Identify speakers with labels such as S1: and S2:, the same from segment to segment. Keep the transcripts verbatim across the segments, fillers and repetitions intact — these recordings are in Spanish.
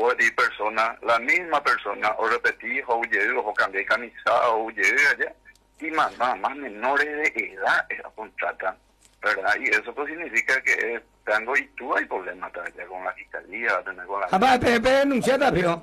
S1: vos y persona, la misma persona, o repetís, o huye, o cambié camisa, o huye allá, y más, más, más menores de edad eh, contratan, ¿verdad? Y eso pues significa que eh, tengo y tú hay problemas ya con la fiscalía, tener con la...
S2: Papá, P P denunciada, pero...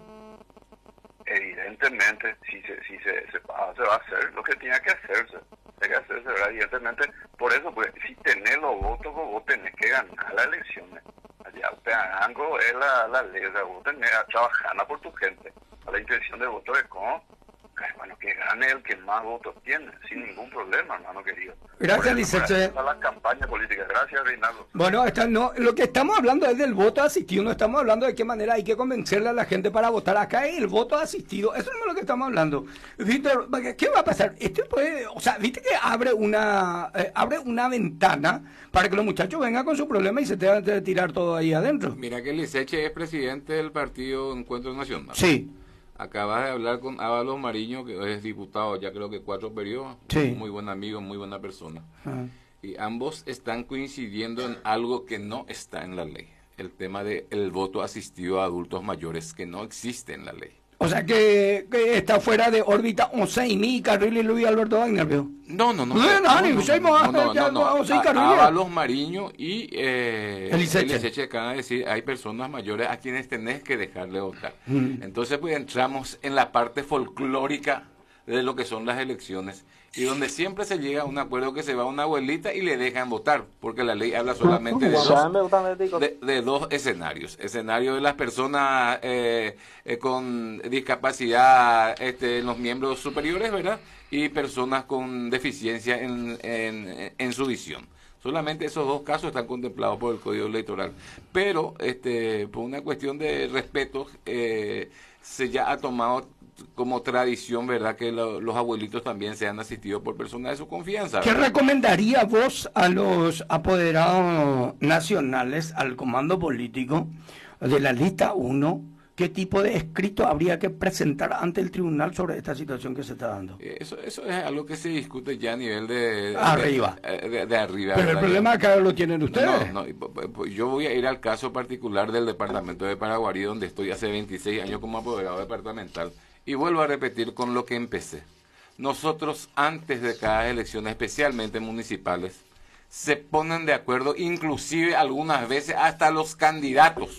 S1: Evidentemente, si se, si se, se, va, se va a hacer lo que tenía que hacerse, tiene que hacerse, ¿verdad? Evidentemente, por eso, pues, si tenés los votos, pues, vos tenés que ganar las elecciones. Allá, Peango es la, la ley, o sea, vos tenés a trabajar por tu gente, a la intención del voto de cómo, bueno, que gane el que más votos tiene, sin ningún problema, hermano querido.
S2: Gracias, Liceche.
S1: A la campaña política. Gracias, Reinaldo.
S2: Bueno, esta, no, lo que estamos hablando es del voto asistido, no estamos hablando de qué manera hay que convencerle a la gente para votar. Acá es el voto asistido, eso no es lo que estamos hablando. Víctor, ¿qué va a pasar? Este puede, o sea, viste que abre una eh, abre una ventana para que los muchachos vengan con su problema y se tengan que tirar todo ahí adentro.
S3: Mira que Liceche es presidente del partido Encuentro Nacional.
S2: Sí.
S3: Acabas de hablar con Ábalos Mariño, que es diputado ya creo que cuatro periodos,
S2: sí.
S3: Muy buen amigo, muy buena persona.
S2: Ah.
S3: Y ambos están coincidiendo en algo que no está en la ley, el tema del voto asistido a adultos mayores, que no existe en la ley.
S2: O sea que, que está fuera de órbita Oseini, Carril y Luis Alberto Wagner, ¿vio?
S3: No, no, no.
S2: No, no, no, no, no, no,
S3: Ábalos Mariño y eh,
S2: Eliseche.
S3: Eliseche acaban de decir, hay personas mayores a quienes tenés que dejarle votar.
S2: Mm.
S3: Entonces, pues entramos en la parte folclórica de lo que son las elecciones, y donde siempre se llega a un acuerdo que se va a una abuelita y le dejan votar, porque la ley habla solamente de dos, de, de dos escenarios. Escenario de las personas eh, eh, con discapacidad, este, los miembros superiores, ¿verdad? Y personas con deficiencia en, en, en su visión. Solamente esos dos casos están contemplados por el Código Electoral. Pero, este, por una cuestión de respeto, eh, se ya ha tomado como tradición, ¿verdad?, que lo, los abuelitos también sean asistidos por personas de su confianza, ¿verdad?
S2: ¿Qué recomendaría vos a los apoderados nacionales, al comando político de la lista uno, qué tipo de escrito habría que presentar ante el tribunal sobre esta situación que se está dando?
S3: Eso eso es algo que se discute ya a nivel de...
S2: Arriba.
S3: De, de, de arriba.
S2: Pero
S3: ¿verdad?
S2: el problema acá lo tienen ustedes.
S3: No, no, yo voy a ir al caso particular del departamento de Paraguarí, donde estoy hace veintiséis años como apoderado departamental. Y vuelvo a repetir con lo que empecé. Nosotros, antes de cada elección, especialmente municipales, se ponen de acuerdo, inclusive algunas veces hasta los candidatos,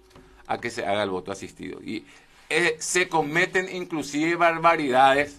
S3: a que se haga el voto asistido. Y eh, se cometen inclusive barbaridades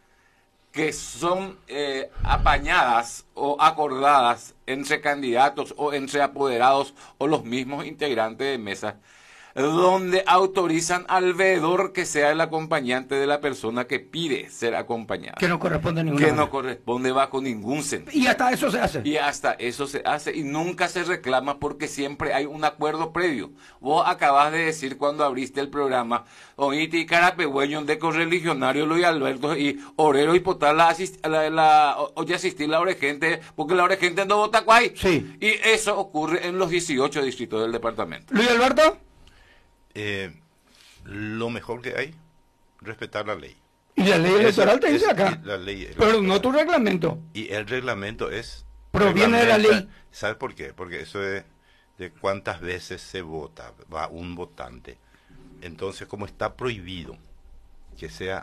S3: que son eh, apañadas o acordadas entre candidatos o entre apoderados o los mismos integrantes de mesas, donde autorizan al veedor que sea el acompañante de la persona que pide ser acompañada.
S2: Que no corresponde a ninguna
S3: Que
S2: manera.
S3: no corresponde bajo ningún sentido.
S2: Y hasta eso se hace.
S3: Y hasta eso se hace y nunca se reclama porque siempre hay un acuerdo previo. Vos acabas de decir cuando abriste el programa, oíste y carapegüeño de correligionario Luis Alberto y orero y potar la, asist, la, la oye asistir la gente porque la gente no vota cuay.
S2: Sí.
S3: Y eso ocurre en los dieciocho distritos del departamento.
S2: Luis Alberto.
S4: Eh, lo mejor que hay, respetar la ley.
S2: Y la ley electoral
S4: Esa,
S2: te dice
S4: es,
S2: acá.
S4: La ley,
S2: pero no tu reglamento.
S4: Y el reglamento es...
S2: Proviene de la ley.
S4: ¿Sabes por qué? Porque eso es de cuántas veces se vota, va un votante. Entonces, como está prohibido que sea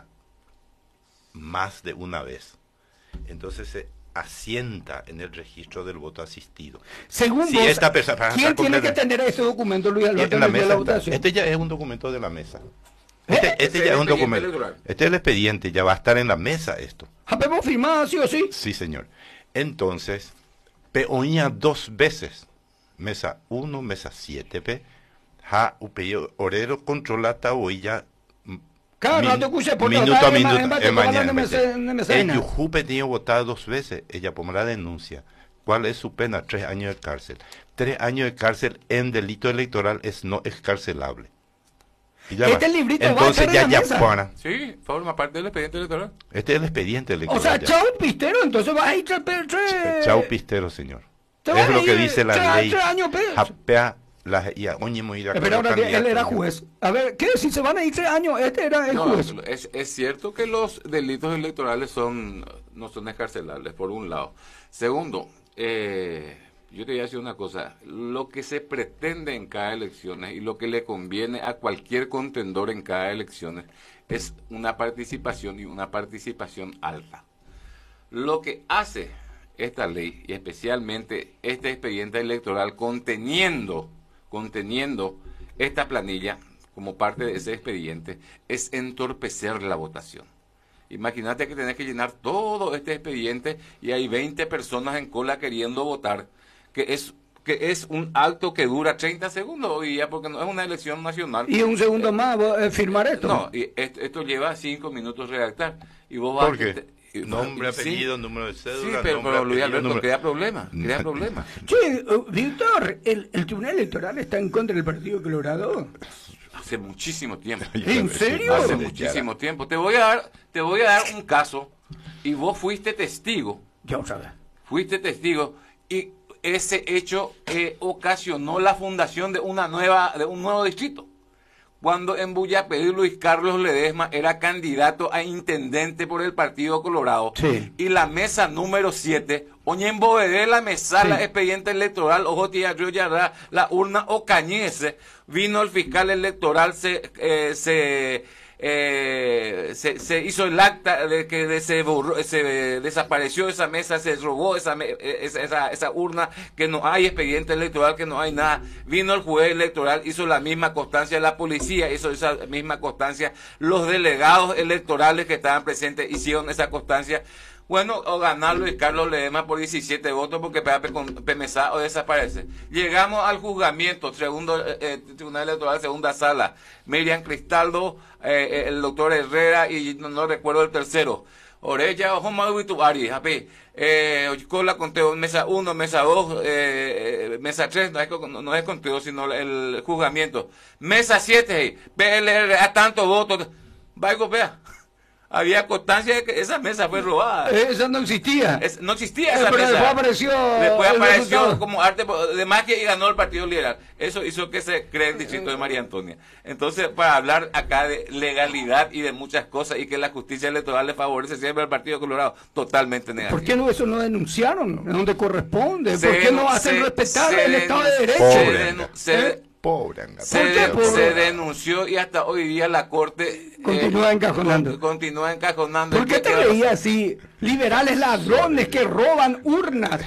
S4: más de una vez, entonces se asienta en el registro del voto asistido.
S2: Según
S4: si
S2: vos,
S4: esta persona,
S2: ¿quién tiene que tener ese documento, Luis Alberto,
S4: en la
S2: de
S4: mesa
S2: la
S4: está,
S2: votación?
S4: este ya es un documento de la mesa. Este,
S2: ¿Eh?
S4: este
S3: Este
S4: ya
S3: es
S4: es
S3: el
S4: un documento.
S3: electoral.
S4: Este es el expediente, ya va a estar en la mesa esto.
S2: ¿Habemos firmado sí o sí?
S4: Sí, señor. Entonces, peoña dos veces. Mesa uno, mesa siete, pe. Ja, upe, orero controlata oilla.
S2: Cada
S4: Min-
S2: rato escuché por
S4: minuto
S2: otra
S4: a
S2: vez,
S4: minuto,
S2: en- en-
S4: eh,
S2: en-
S4: mañana,
S2: en- en- en- en- en-
S4: el Yujupe tiene votado dos veces, ella pone la denuncia. ¿Cuál es su pena? Tres años de cárcel. Tres años de cárcel en delito electoral es no excarcelable. Y ya
S2: Este
S4: va.
S2: librito va a
S4: Entonces
S2: estar en
S4: ya
S2: la
S4: ya
S2: mesa.
S4: para.
S3: Sí, forma parte del expediente electoral.
S4: Este es el expediente electoral.
S2: O sea,
S4: ya.
S2: chao el pistero, entonces vas a ir tres... tres- tres-
S4: Chau pistero, señor.
S2: Te vas
S4: Es lo
S2: a
S4: que
S2: ir
S4: dice la
S2: tres-
S4: ley.
S2: tres años, pe.
S4: Japea la y a oñe muy ir a
S2: Espera,
S4: con los
S2: ahora él
S4: candidatos,
S2: era
S4: señor.
S2: juez. A ver, ¿qué? Si se van a ir tres años, este era el
S3: No,
S2: juez.
S3: es, es cierto que los delitos electorales son no son excarcelables, por un lado. Segundo, eh, yo te voy a decir una cosa, lo que se pretende en cada elecciones y lo que le conviene a cualquier contendor en cada elecciones es una participación y una participación alta. Lo que hace esta ley y especialmente este expediente electoral conteniendo, conteniendo esta planilla como parte de ese expediente es entorpecer la votación. Imagínate que tenés que llenar todo este expediente y hay veinte personas en cola queriendo votar, que es que es un acto que dura treinta segundos hoy día porque no es una elección nacional.
S2: Y un segundo
S3: eh,
S2: más, vos, eh, firmar esto.
S3: No, y esto, esto lleva cinco minutos redactar. Y vos vas
S4: ¿Por qué?
S3: Te, y,
S4: Nombre,
S3: sí,
S4: apellido, número de cédula.
S3: Sí, pero,
S4: nombre,
S3: pero Luis
S4: apellido,
S3: Alberto,
S4: número...
S3: crea problema, crea problema.
S2: Che, uh, Víctor, ¿el, ¿el Tribunal Electoral está en contra del Partido Colorado?
S3: Hace muchísimo tiempo.
S2: ¿En serio?
S3: Hace muchísimo tiempo. Te voy a dar, te voy a dar un caso y vos fuiste testigo.
S2: Ya sabes.
S3: Fuiste testigo y ese hecho eh, ocasionó la fundación de una nueva, de un nuevo distrito. Cuando en Bullapedí Luis Carlos Ledesma era candidato a intendente por el Partido Colorado,
S2: sí.
S3: Y la mesa número siete, Oñembovedé la mesa, sí. La expediente electoral, ojo tía yo ya la urna Ocañese, vino el fiscal electoral, se eh, se Eh, se, se hizo el acta de que de se, borró, se desapareció esa mesa, se robó esa, esa, esa, esa urna, que no hay expediente electoral, que no hay nada. Vino el juez electoral, hizo la misma constancia, la policía hizo esa misma constancia, los delegados electorales que estaban presentes hicieron esa constancia. Bueno, o ganar Luis Carlos Ledesma por diecisiete votos porque Pemesa o desaparece. Llegamos al juzgamiento, segundo eh, Tribunal Electoral, segunda sala. Miriam Cristaldo, eh, el doctor Herrera y no, no recuerdo el tercero. Orella, Joma Ubituari, Japi. Eh, Cola conteo, mesa uno, mesa dos, eh, mesa tres, no es, no es conteo, sino el juzgamiento. Mesa siete, P L R a tantos votos. Vaya, vea. Había constancia de que esa mesa fue robada.
S2: Esa no existía.
S3: Es, no existía esa
S2: eh, pero
S3: mesa.
S2: Después apareció.
S3: Después apareció como arte de magia y ganó el Partido Liberal. Eso hizo que se cree el distrito de María Antonia. Entonces, para hablar acá de legalidad y de muchas cosas y que la justicia electoral le favorece siempre al Partido Colorado, totalmente negativo.
S2: ¿Por qué no eso no denunciaron? ¿En donde corresponde?
S3: Se
S2: ¿Por qué no hacen
S3: se,
S2: respetar
S3: se
S2: el Estado de Derecho?
S4: Pobre,
S3: se,
S2: ¿Eh?
S4: Pobre,
S3: se,
S2: qué,
S3: de, se denunció y hasta hoy día la Corte
S2: continúa eh, encajonando.
S3: Con, continúa encajonando.
S2: ¿Por qué te veía así? Liberales ladrones que roban urnas.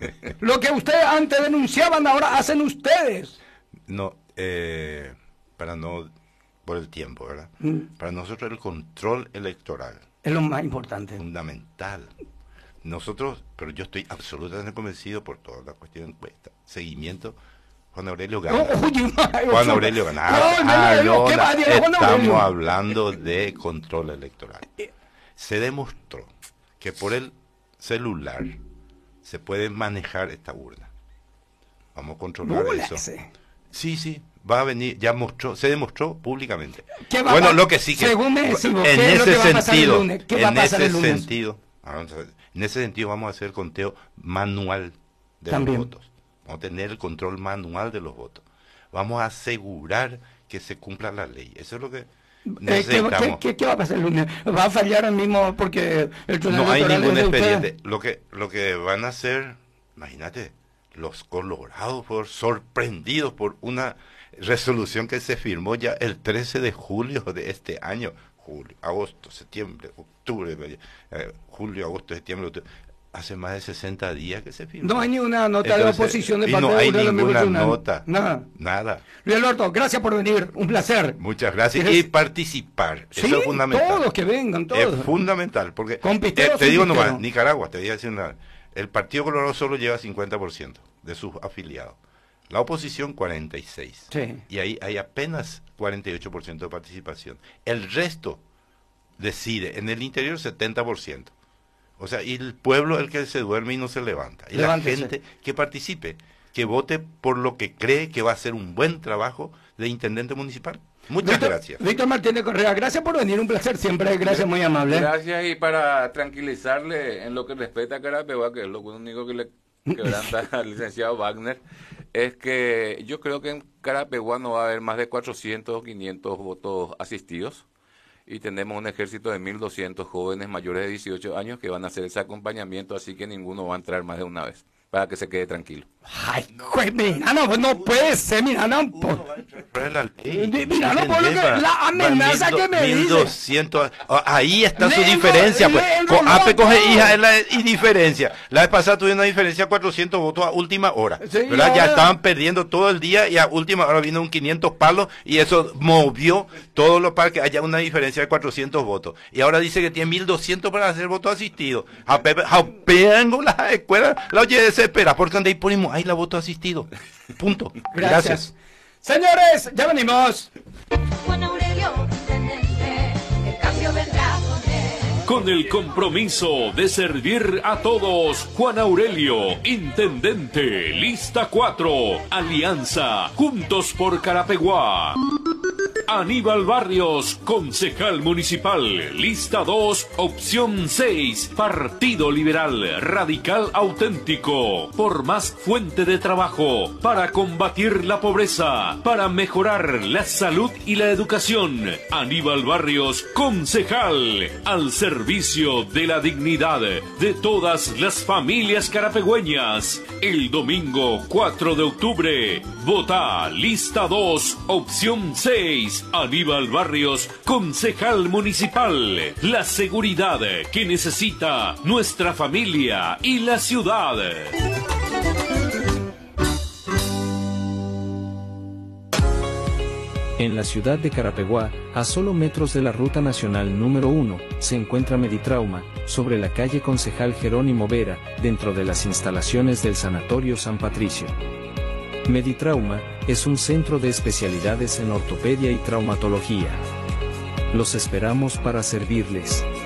S2: Lo que ustedes antes denunciaban ahora hacen ustedes.
S4: No, eh, para no, por el tiempo, ¿verdad?
S2: Mm.
S4: Para nosotros el control electoral
S2: es lo más importante.
S4: Fundamental. Nosotros, pero yo estoy absolutamente convencido por toda la cuestión de encuesta, seguimiento. Juan Aurelio gana.
S2: Oh, oye,
S4: Juan Aurelio gana. Ah, no, estamos hablando de control electoral. Se demostró que por el celular se puede manejar esta urna. Vamos a controlar
S2: no
S4: eso.
S2: Hace.
S4: Sí, sí, va a venir, ya mostró, se demostró públicamente.
S2: ¿Qué va
S4: bueno,
S2: a
S4: lo que sí que
S2: según me decimos,
S4: en
S2: ¿qué es lo
S4: ese
S2: que va a pasar el
S4: sentido,
S2: lunes? ¿Qué va a
S4: en
S2: pasar
S4: ese
S2: el lunes?
S4: sentido, en ese sentido vamos a hacer el conteo manual de
S2: También.
S4: los votos. Vamos a tener el control manual de los votos. Vamos a asegurar que se cumpla la ley. Eso es lo que necesitamos.
S2: Eh, ¿qué, qué, ¿Qué va a pasar el lunes? ¿Va a fallar el mismo porque el tribunal
S4: No hay
S2: electoral
S4: ningún
S2: es de
S4: expediente.
S2: ustedes?
S4: Lo que, lo que van a hacer, imagínate, los colorados por sorprendidos por una resolución que se firmó ya el trece de julio de este año. Julio, agosto, septiembre, octubre, eh, julio, agosto, septiembre, octubre. Hace más de sesenta días que se firmó.
S2: No hay ni una nota
S4: Entonces,
S2: de oposición de
S4: y
S2: parte
S4: no
S2: de
S4: hay
S2: uno de los miembros
S4: ninguna
S2: del tribunal.
S4: nota.
S2: Nada.
S4: Nada.
S2: Luis Alberto, gracias por venir. Un placer.
S4: Muchas gracias.
S2: ¿Quieres?
S4: Y participar.
S2: Sí,
S4: Eso es fundamental.
S2: todos que vengan, todos.
S4: Es fundamental. Porque
S2: Con
S4: eh,
S2: pistero,
S4: te
S2: sin
S4: digo
S2: pistero.
S4: nomás, Nicaragua, te voy a decir una. El Partido Colorado solo lleva cincuenta por ciento de sus afiliados. La oposición cuarenta y seis por ciento.
S2: Sí.
S4: Y ahí hay apenas cuarenta y ocho por ciento de participación. El resto decide. En el interior setenta por ciento. O sea, y el pueblo es el que se duerme y no se levanta. Y
S2: Levántese.
S4: la gente que participe, que vote por lo que cree que va a ser un buen trabajo de intendente municipal. Muchas
S2: Víctor,
S4: gracias.
S2: Víctor Martínez Correa, gracias por venir, un placer siempre, gracias, muy amable.
S3: Gracias, y para tranquilizarle en lo que respecta a Carapeguá, que es lo único que le quebranta al licenciado Wagner, es que yo creo que en Carapeguá no va a haber más de cuatrocientos o quinientos votos asistidos. Y tenemos un ejército de mil doscientos jóvenes mayores de dieciocho años que van a hacer ese acompañamiento, así que ninguno va a entrar más de una vez. para que se quede tranquilo.
S2: Ay, güey, mira, no, no puede ser, mira, no. Por... Mira, no, por lo que, la amenaza que me dice.
S4: mil doscientos, ahí está su
S2: Le
S4: diferencia,
S2: enro-
S4: pues.
S2: le
S4: Con
S2: enroló
S4: A P coge
S2: todo.
S4: hija es la indiferencia. La vez pasada tuvieron una diferencia de cuatrocientos votos a última hora.
S2: Sí,
S4: ¿Verdad?
S2: ahora-
S4: Ya estaban perdiendo todo el día y a última hora vino un quinientos palos y eso movió todo lo para que haya una diferencia de cuatrocientos votos. Y ahora dice que tiene mil doscientos para hacer voto asistido. Japeango la escuela, la oye desespera, porque donde ahí ponemos, ahí la voto asistido. Punto.
S2: Gracias.
S4: Gracias.
S2: Señores, ya venimos.
S5: Juan Aurelio, intendente, el cambio vendrá con él.
S6: Con el compromiso de servir a todos, Juan Aurelio, intendente, lista cuatro, Alianza, Juntos por Carapeguá. Aníbal Barrios, concejal municipal, lista dos, opción seis, Partido Liberal, radical auténtico, por más fuente de trabajo, para combatir la pobreza, para mejorar la salud y la educación. Aníbal Barrios, concejal, al servicio de la dignidad de todas las familias carapegüeñas. El domingo cuatro de octubre, vota lista dos, opción seis, Aníbal Barrios, concejal municipal. La seguridad que necesita nuestra familia y la ciudad.
S7: En la ciudad de Carapeguá, a solo metros de la ruta nacional número uno, se encuentra Meditrauma, sobre la calle Concejal Jerónimo Vera, dentro de las instalaciones del Sanatorio San Patricio. Meditrauma es un centro de especialidades en ortopedia y traumatología. Los esperamos para servirles.